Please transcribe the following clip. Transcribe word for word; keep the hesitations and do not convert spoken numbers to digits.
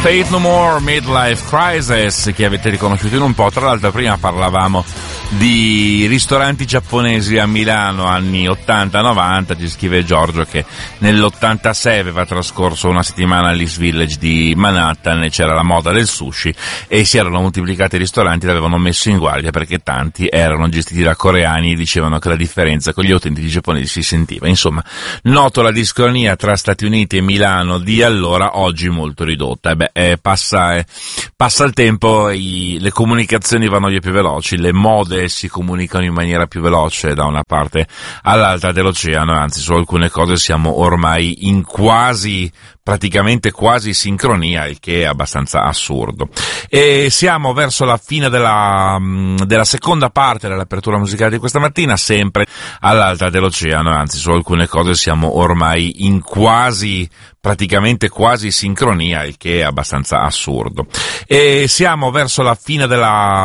Faith No More, Midlife Crisis, che avete riconosciuto in un po'. Tra l'altro prima parlavamo di ristoranti giapponesi a Milano anni ottanta novanta. Ci scrive Giorgio che nell'ottantasei aveva trascorso una settimana all'East Village di Manhattan e c'era la moda del sushi e si erano moltiplicati i ristoranti e l'avevano messo in guardia perché tanti erano gestiti da coreani e dicevano che la differenza con gli autentici giapponesi si sentiva. Insomma, noto la discronia tra Stati Uniti e Milano di allora, oggi molto ridotta. E beh, eh, passa, eh, passa il tempo, i, le comunicazioni vanno via più veloci, le mode si comunicano in maniera più veloce da una parte all'altra dell'oceano, anzi su alcune cose siamo ormai in quasi, praticamente quasi sincronia, il che è abbastanza assurdo. E siamo verso la fine della, della seconda parte dell'apertura musicale di questa mattina, sempre all'altra dell'oceano, anzi su alcune cose siamo ormai in quasi, praticamente quasi sincronia, il che è abbastanza assurdo. E siamo verso la fine della